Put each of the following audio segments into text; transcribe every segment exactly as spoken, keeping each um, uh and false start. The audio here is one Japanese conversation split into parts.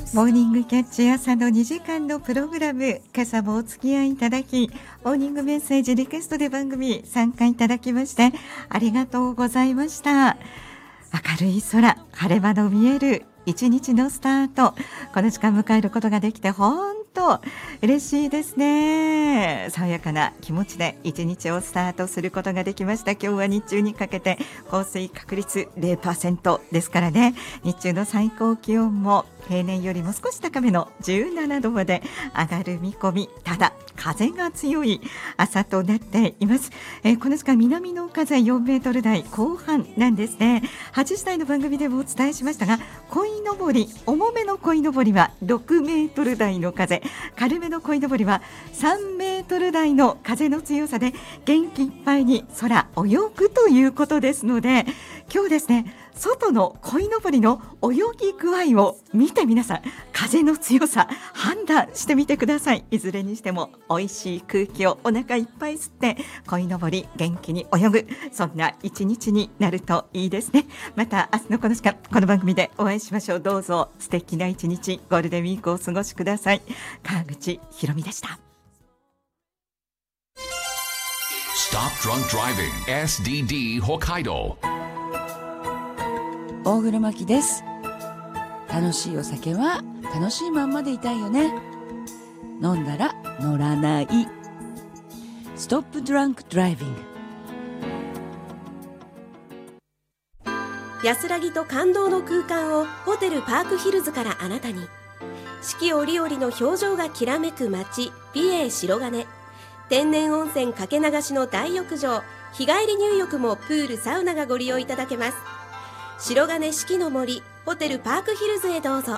モーニングキャッチ朝のにじかんのプログラム、今朝もお付き合いいただき、モーニングメッセージリクエストで番組参加いただきましてありがとうございました。明るい空、晴れ間の見える一日のスタート、この時間迎えることができて本当嬉しいですね。爽やかな気持ちで一日をスタートすることができました。今日は日中にかけて降水確率 ゼロパーセント ですからね、日中の最高気温も平年よりも少し高めのじゅうななどまで上がる見込み。ただ風が強い朝となっています。えー、この時間南の風よんメートル台後半なんですね。はちじ台の番組でもお伝えしましたが、鯉のぼり、重めの鯉のぼりはろくメートル台の風、軽めの鯉のぼりはさんメートル台の風の強さで元気いっぱいに空泳ぐということですので、今日ですね、外の鯉のぼりの泳ぎ具合を見て皆さん風の強さ判断してみてください。いずれにしても美味しい空気をお腹いっぱい吸って鯉のぼり元気に泳ぐ、そんな一日になるといいですね。また明日のこの時間この番組でお会いしましょう。どうぞ素敵な一日、ゴールデンウィークをお過ごしください。川口ひろみでした。 Stop Drunk Driving エスディーディー 北海道。 大黒摩季です。楽しいお酒は楽しいまんまでいたいよね。飲んだら乗らない。ストップドランクドライビング。 安らぎと感動の空間をホテルパークヒルズからあなたに。四季折々の表情がきらめく街、美瑛白金。天然温泉かけ流しの大浴場、日帰り入浴もプールサウナがご利用いただけます。白金四季の森ホテルパークヒルズへどうぞ。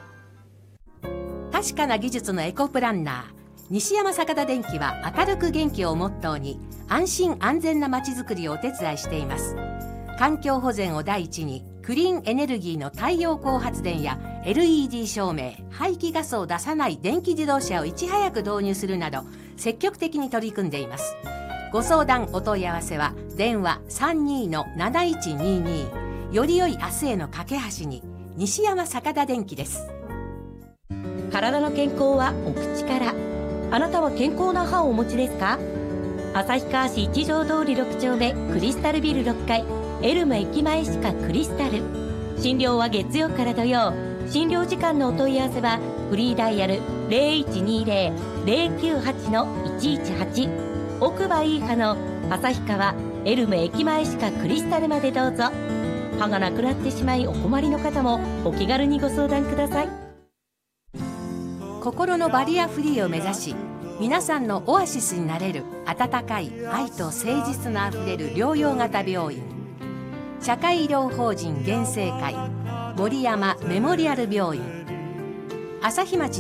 確かな技術のエコプランナー西山坂田電機は、明るく元気をモットーに安心安全なまちづくりをお手伝いしています。環境保全を第一にクリーンエネルギーの太陽光発電や エルイーディー 照明、排気ガスを出さない電気自動車をいち早く導入するなど積極的に取り組んでいます。ご相談お問い合わせは電話 さんにーのなないちにーにー。より良い明日への架け橋に、西山坂田電機です。 体の健康はお口から。あなたは健康な歯をお持ちですか？旭川市一条通りろく丁目クリスタルビルろっかい、エルム駅前歯科クリスタル。診療は月曜から土曜。診療時間のお問い合わせはフリーダイヤル ゼロいちにゼロ ゼロきゅうはち いちいちはち。奥歯いい歯の旭川エルム駅前歯科クリスタルまでどうぞ。歯がなくなってしまいお困りの方もお気軽にご相談ください。 心のバリアフリーを目指し、皆さんのオアシスになれる温かい愛と誠実のあふれる療養型病院、社会医療法人原生会森山メモリアル病院、朝日町